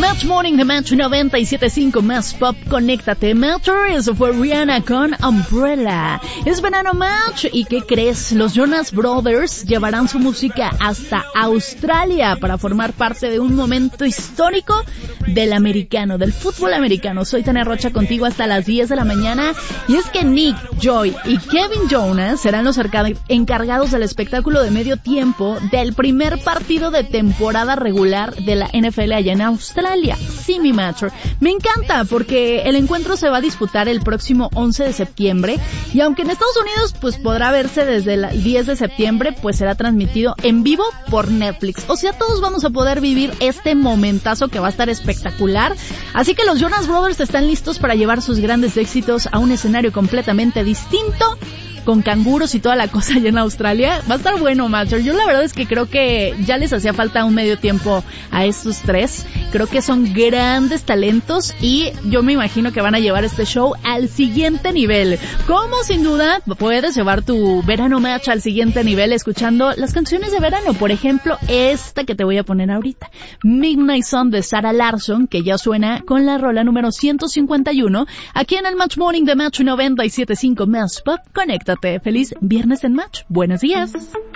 Match Morning de Match 97.5 Más Pop, conéctate. Matter, eso fue Rihanna con Umbrella. Es verano Match, ¿y qué crees? Los Jonas Brothers llevarán su música hasta Australia para formar parte de un momento histórico del americano, del fútbol americano. Soy Tania Rocha contigo hasta las 10 de la mañana, y es que Nick, Joy y Kevin Jonas serán los encargados del espectáculo de medio tiempo del primer partido de temporada regular de la NFL allá en Australia. Sí, mi Matcher. Me encanta porque el encuentro se va a disputar el próximo 11 de septiembre, y aunque en Estados Unidos pues podrá verse desde el 10 de septiembre, pues será transmitido en vivo por Netflix. O sea, todos vamos a poder vivir este momentazo que va a estar espectacular. Así que los Jonas Brothers están listos para llevar sus grandes éxitos a un escenario completamente distinto, con canguros y toda la cosa allá en Australia. Va a estar bueno, Matcher. Yo la verdad es que creo que ya les hacía falta un medio tiempo a estos tres. Creo que son grandes talentos y yo me imagino que van a llevar este show al siguiente nivel. Como sin duda puedes llevar tu verano Match al siguiente nivel escuchando las canciones de verano. Por ejemplo, esta que te voy a poner ahorita, Midnight Sun de Sarah Larsson, que ya suena con la rola número 151 aquí en el Match Morning de Match 97.5 Más Pop. Conéctate. Feliz viernes en Match. Buenos días.